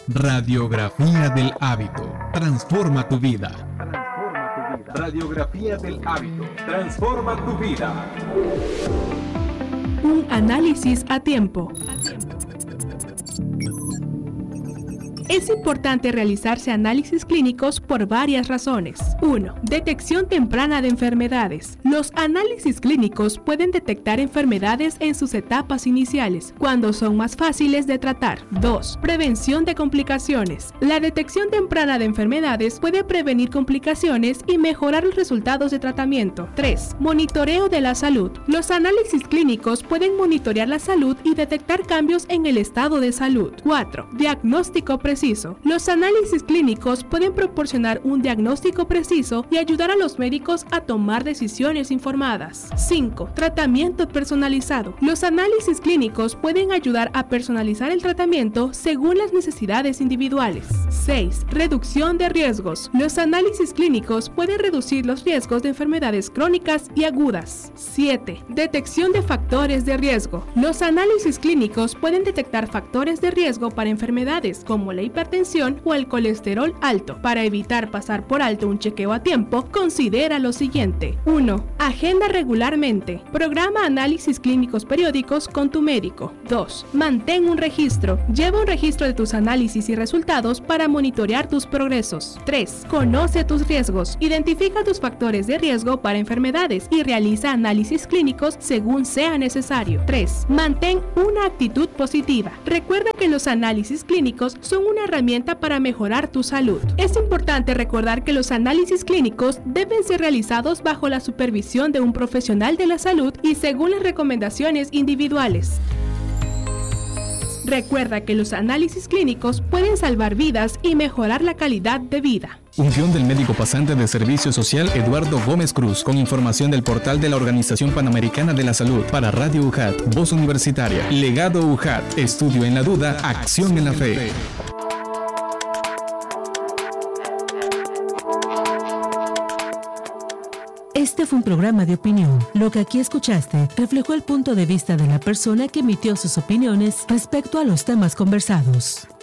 Radiografía del hábito. Transforma tu vida. Radiografía del hábito. Transforma tu vida. Un análisis a tiempo. Es importante realizarse análisis clínicos por varias razones. 1. Detección temprana de enfermedades. Los análisis clínicos pueden detectar enfermedades en sus etapas iniciales, cuando son más fáciles de tratar. 2. Prevención de complicaciones. La detección temprana de enfermedades puede prevenir complicaciones y mejorar los resultados de tratamiento. 3. Monitoreo de la salud. Los análisis clínicos pueden monitorear la salud y detectar cambios en el estado de salud. 4. Diagnóstico preciso. Los análisis clínicos pueden proporcionar un diagnóstico preciso y ayudar a los médicos a tomar decisiones informadas. 5. Tratamiento personalizado. Los análisis clínicos pueden ayudar a personalizar el tratamiento según las necesidades individuales. 6. Reducción de riesgos. Los análisis clínicos pueden reducir los riesgos de enfermedades crónicas y agudas. 7. Detección de factores de riesgo. Los análisis clínicos pueden detectar factores de riesgo para enfermedades como la hipertensión o el colesterol alto. Para evitar pasar por alto un chequeo a tiempo, considera lo siguiente. 1. Agenda regularmente. Programa análisis clínicos periódicos con tu médico. 2. Mantén un registro. Lleva un registro de tus análisis y resultados para monitorear tus progresos. 3. Conoce tus riesgos. Identifica tus factores de riesgo para enfermedades y realiza análisis clínicos según sea necesario. 3. Mantén una actitud positiva. Recuerda que los análisis clínicos son una herramienta para mejorar tu salud. Es importante recordar que los análisis clínicos deben ser realizados bajo la supervisión de un profesional de la salud y según las recomendaciones individuales. Recuerda que los análisis clínicos pueden salvar vidas y mejorar la calidad de vida. Un guión del médico pasante de Servicio Social Eduardo Gómez Cruz, con información del portal de la Organización Panamericana de la Salud, para Radio UJAT, Voz Universitaria, Legado UJAT, Estudio en la Duda, Acción en la Fe. Este fue un programa de opinión. Lo que aquí escuchaste reflejó el punto de vista de la persona que emitió sus opiniones respecto a los temas conversados.